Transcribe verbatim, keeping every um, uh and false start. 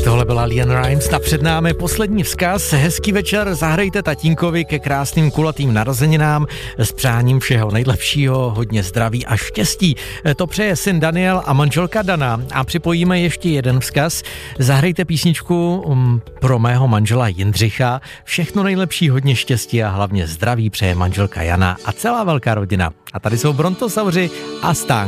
Tohle byla LeAnn Rimes a před námi poslední vzkaz. Hezký večer, zahrajte tatínkovi ke krásným kulatým narozeninám s přáním všeho nejlepšího, hodně zdraví a štěstí. To přeje syn Daniel a manželka Dana. A připojíme ještě jeden vzkaz. Zahrajte písničku um, pro mého manžela Jindřicha. Všechno nejlepší, hodně štěstí a hlavně zdraví přeje manželka Jana a celá velká rodina. A tady jsou Brontosauři a Stán.